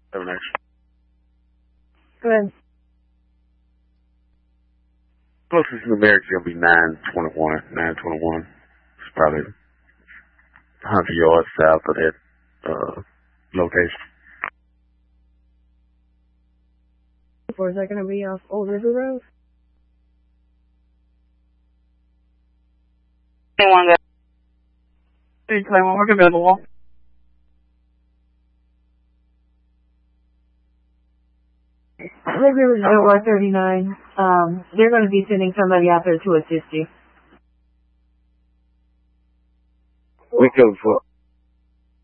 Have a nice. Go ahead. Closest numeric's gonna be 921. 921. It's probably 100 yards south of that location. Or is that going to be off Old River Road? Anyone got? Hey, Claymore, we're available. Old River Road 139. They're going to be sending somebody out there to assist you. We go for